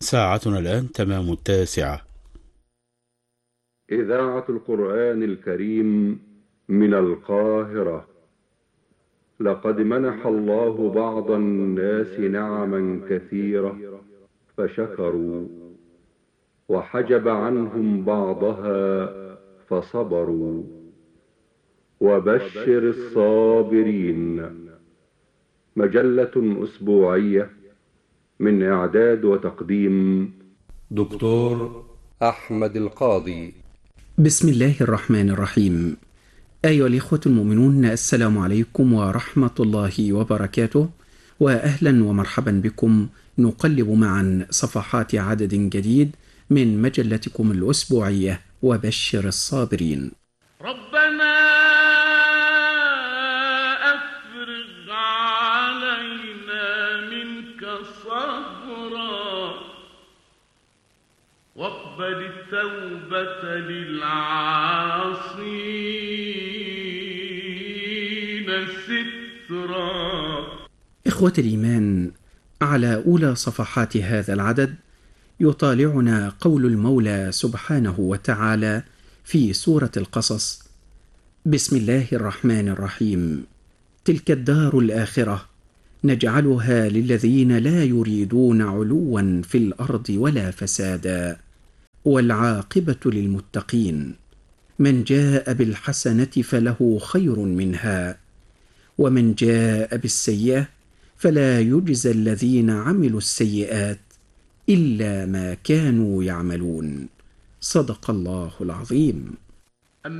ساعتنا الآن تمام 9. إذاعة القرآن الكريم من القاهرة. لقد منح الله بعض الناس نعما كثيرة فشكروا، وحجب عنهم بعضها فصبروا. وبشر الصابرين. مجلة أسبوعية من إعداد وتقديم دكتور أحمد القاضي. بسم الله الرحمن الرحيم. أيها الإخوة المؤمنون، السلام عليكم ورحمة الله وبركاته، وأهلا ومرحبا بكم. نقلب معا صفحات عدد جديد من مجلتكم الأسبوعية وبشر الصابرين. ربنا أفرغ علينا منك صبرا واقبل التوبة للعاصين سترا. إخوة الإيمان، على أولى صفحات هذا العدد يطالعنا قول المولى سبحانه وتعالى في سورة القصص: بسم الله الرحمن الرحيم. تلك الدار الآخرة نجعلها للذين لا يريدون علوا في الأرض ولا فسادا والعاقبة للمتقين. من جاء بالحسنة فله خير منها ومن جاء بالسيئة فلا يجزى الذين عملوا السيئات إلا ما كانوا يعملون. صدق الله العظيم.